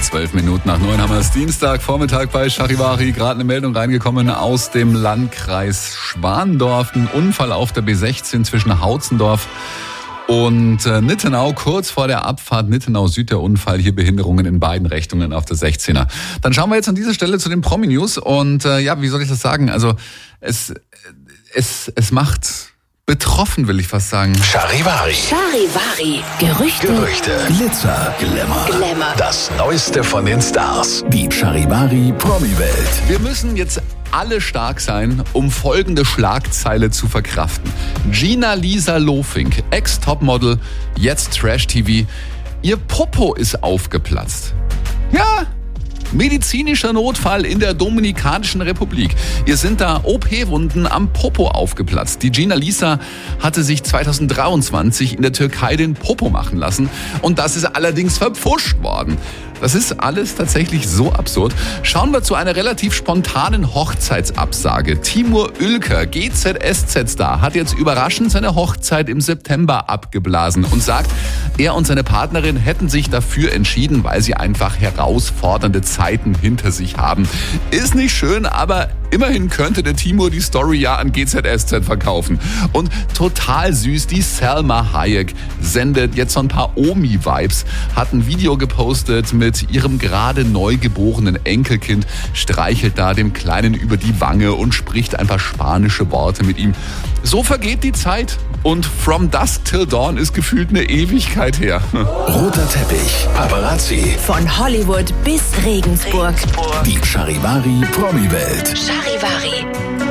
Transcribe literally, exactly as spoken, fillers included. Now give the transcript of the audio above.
Zwölf Minuten nach neun haben wir es Dienstag, Vormittag bei Charivari. Gerade eine Meldung reingekommen aus dem Landkreis Schwandorf. Ein Unfall auf der B sechzehn zwischen Hautzendorf und äh, Nittenau. Kurz vor der Abfahrt Nittenau Süd der Unfall. Hier Behinderungen in beiden Richtungen auf der sechzehner. Dann schauen wir jetzt an dieser Stelle zu den Promi-News. Und äh, ja, wie soll ich das sagen? Also es, es, es macht... betroffen, will ich fast sagen. Charivari. Charivari. Gerüchte. Gerüchte. Glitzer. Glamour. Glamour. Das Neueste von den Stars. Die Charivari Promi-Welt. Wir müssen jetzt alle stark sein, um folgende Schlagzeile zu verkraften. Gina-Lisa Lofink, Ex-Topmodel, jetzt Trash-T V. Ihr Popo ist aufgeplatzt. Ja, medizinischer Notfall in der Dominikanischen Republik. Ihr sind da O P-Wunden am Popo aufgeplatzt. Die Gina-Lisa hatte sich zweitausenddreiundzwanzig in der Türkei den Popo machen lassen und das ist allerdings verpfuscht worden. Das ist alles tatsächlich so absurd. Schauen wir zu einer relativ spontanen Hochzeitsabsage. Timur Ülker, G Z S Z-Star, hat jetzt überraschend seine Hochzeit im September abgeblasen und sagt, er und seine Partnerin hätten sich dafür entschieden, weil sie einfach herausfordernde Zeiten hinter sich haben. Ist nicht schön, aber immerhin könnte der Timur die Story ja an G Z S Z verkaufen. Und total süß, die Selma Hayek sendet jetzt so ein paar Omi-Vibes, hat ein Video gepostet mit ihrem gerade neugeborenen Enkelkind, streichelt da dem Kleinen über die Wange und spricht ein paar spanische Worte mit ihm. So vergeht die Zeit und From Dusk Till Dawn ist gefühlt eine Ewigkeit her. Roter Teppich. Paparazzi. Von Hollywood bis Regensburg. Die Charivari Promi-Welt. Charivari.